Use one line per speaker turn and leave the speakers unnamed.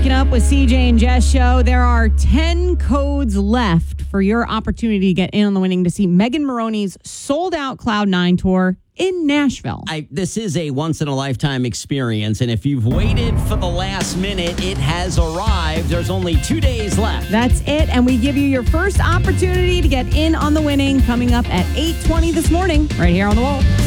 Waking Up with CJ and Jess show. There are 10 codes left for your opportunity to get in on the winning to see Megan Moroney's sold-out Cloud9 tour in Nashville.
This is a once-in-a-lifetime experience, and if you've waited for the last minute, it has arrived. There's only 2 days left.
That's it, and we give you your first opportunity to get in on the winning coming up at 8:20 this morning, right here on The Wall.